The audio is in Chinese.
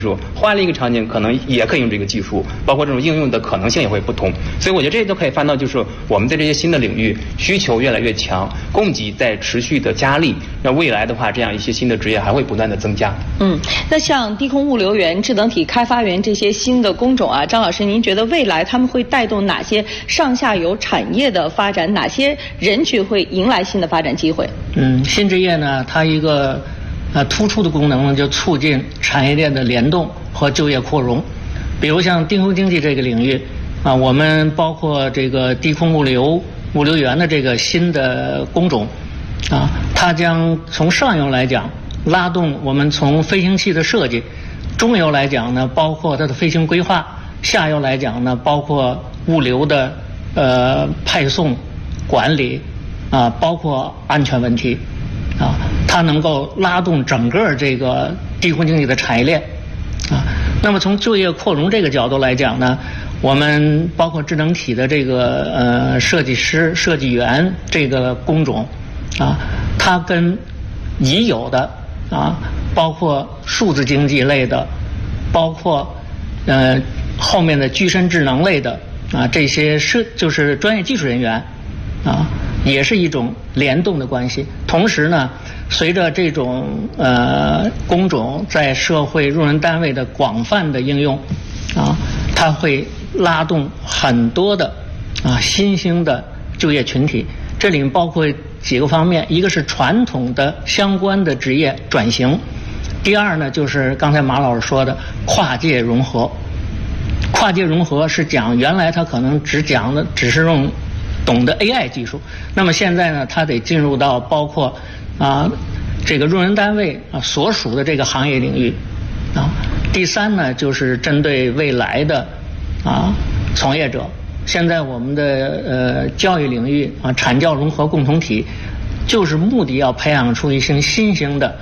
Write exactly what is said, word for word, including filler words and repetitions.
术，换了一个场景可能也可以用这个技术，包括这种应用的可能性也会不同。所以我觉得这些都可以翻到，就是我们在这些新的领域需求越来越强，供给在持续的加力，那未来的话，这样一些新的职业还会不断的增加。 嗯，那像低空物流员、智能体开发员这些新的工种啊，张老师，您觉得未来他们会带动哪些上下游产业的发展？哪些人群会迎来新的发展机会？ 嗯，新职业呢，它一个呃突出的功能呢，就促进产业链的联动和就业扩容。比如像低空经济这个领域啊，我们包括这个低空物流物流员的这个新的工种啊，它将从上游来讲拉动我们从飞行器的设计，中游来讲呢，包括它的飞行规划，下游来讲呢，包括物流的呃派送管理啊，包括安全问题啊，它能够拉动整个这个低空经济的产业链啊。那么从就业扩容这个角度来讲呢，我们包括智能体的这个呃设计师、设计员这个工种啊，它跟已有的啊，包括数字经济类的，包括呃后面的居身智能类的啊，这些是就是专业技术人员啊，也是一种联动的关系。同时呢，随着这种呃工种在社会用人单位的广泛的应用啊，它会拉动很多的啊新兴的就业群体。这里面包括几个方面，一个是传统的相关的职业转型，第二呢就是刚才马老师说的跨界融合。跨界融合是讲原来他可能只讲的只是用懂得 A I 技术，那么现在呢，他得进入到包括啊这个用人单位啊所属的这个行业领域啊。第三呢，就是针对未来的啊从业者。现在我们的呃教育领域啊，产教融合共同体，就是目的要培养出一些新兴的